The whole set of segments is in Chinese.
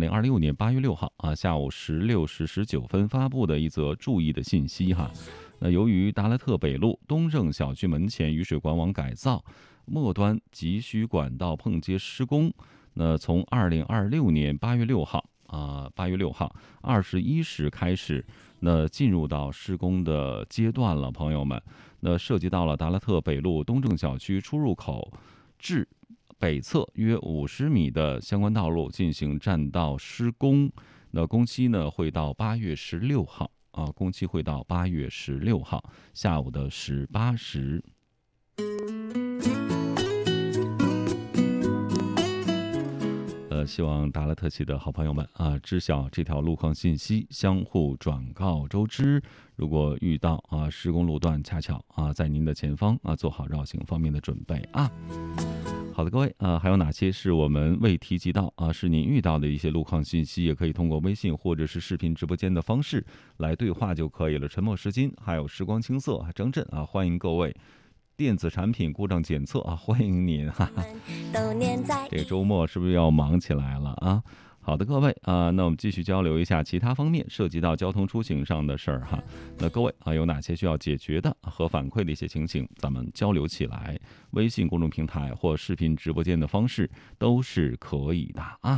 2026年8月6号下午16时19分发布的一则注意的信息哈。那由于达勒特北路东正小区门前雨水管网改造末端急需管道碰接施工，那从2026年8月6号21时开始，那进入到施工的阶段了，朋友们。那涉及到了达勒特北路东正小区出入口至北侧约50米的相关道路进行占道施工。那工期呢会到8月16号工期会到8月16号下午的18时。希望达勒特系的好朋友们知晓这条路况信息，相互转告周知。如果遇到施工路段恰巧在您的前方做好绕行方面的准备啊。好的，各位还有哪些是我们未提及到是您遇到的一些路况信息，也可以通过微信或者是视频直播间的方式来对话就可以了。沉默是金，还有时光青涩张震欢迎各位。电子产品故障检测欢迎您这个周末是不是要忙起来了啊？好的，各位那我们继续交流一下其他方面涉及到交通出行上的事儿哈。那各位有哪些需要解决的和反馈的一些情形，咱们交流起来，微信公众平台或视频直播间的方式都是可以的啊。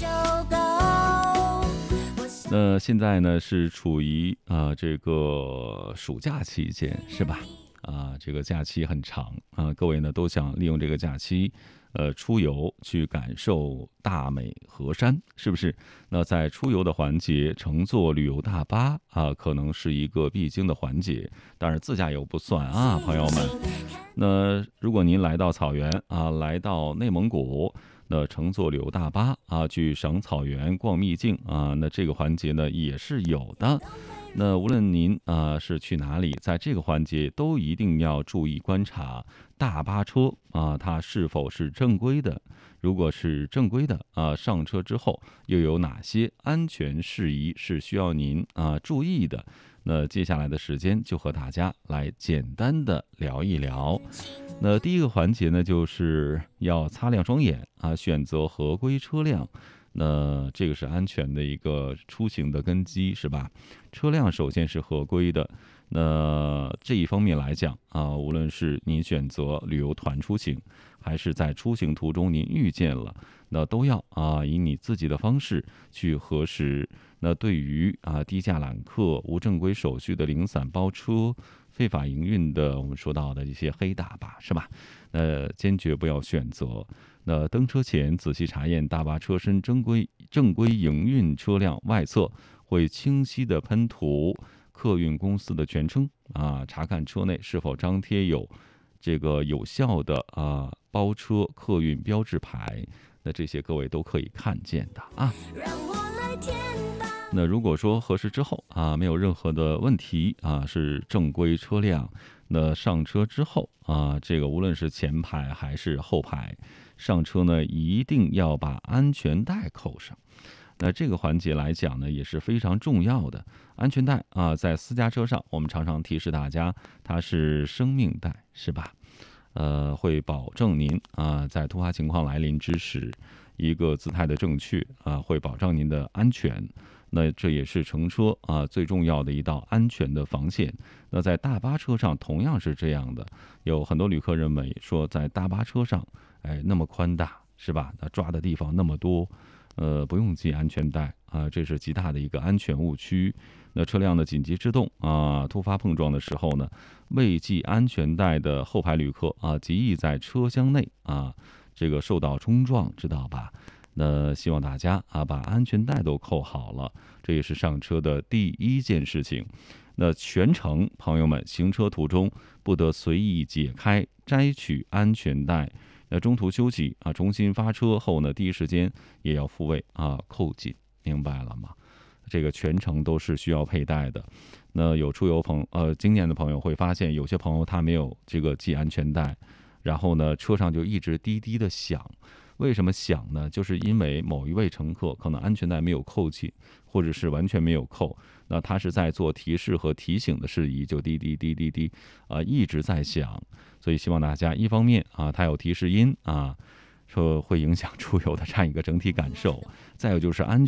那现在呢是处于这个暑假期间是吧？这个假期很长各位呢都想利用这个假期出游去感受大美河山，是不是？那在出游的环节，乘坐旅游大巴可能是一个必经的环节，当然自驾游不算朋友们。那如果您来到草原来到内蒙古，那乘坐旅游大巴去赏草原逛秘境那这个环节呢也是有的。那无论您是去哪里，在这个环节都一定要注意观察大巴车它是否是正规的。如果是正规的上车之后又有哪些安全事宜是需要您注意的？那接下来的时间就和大家来简单的聊一聊。那第一个环节呢，就是要擦亮双眼选择合规车辆。那这个是安全的一个出行的根基，是吧？车辆首先是合规的。那这一方面来讲无论是您选择旅游团出行，还是在出行途中您遇见了，那都要以你自己的方式去核实。那对于低价揽客、无正规手续的零散包车、非法营运的我们说到的一些黑大巴，是吧？坚决不要选择。那登车前仔细查验大巴车身正规营运车辆外侧会清晰的喷涂客运公司的全称查看车内是否张贴有这个有效的包车客运标志牌，那这些各位都可以看见的那如果说核实之后没有任何的问题是正规车辆，那上车之后这个无论是前排还是后排，上车呢一定要把安全带扣上。那这个环节来讲呢也是非常重要的。安全带在私家车上我们常常提示大家它是生命带，是吧？会保证您在突发情况来临之时一个姿态的正确会保障您的安全。那这也是乘车最重要的一道安全的防线。那在大巴车上同样是这样的，有很多旅客认为说在大巴车上那么宽大，是吧？那抓的地方那么多不用系安全带这是极大的一个安全误区。那车辆的紧急制动突发碰撞的时候呢，未系安全带的后排旅客极易在车厢内这个受到冲撞，知道吧？那希望大家把安全带都扣好了，这也是上车的第一件事情。那全程朋友们行车途中不得随意解开摘取安全带，那中途休息重新发车后呢，第一时间也要复位扣紧，明白了吗？这个全程都是需要佩戴的。那有出游经验的朋友会发现，有些朋友他没有这个系安全带，然后呢车上就一直滴滴的响。为什么响呢？就是因为某一位乘客可能安全带没有扣紧，或者是完全没有扣，那他是在做提示和提醒的事宜，就滴滴滴滴滴一直在响。所以希望大家一方面它有提示音说会影响出游的这样一个整体感受，再有就是安全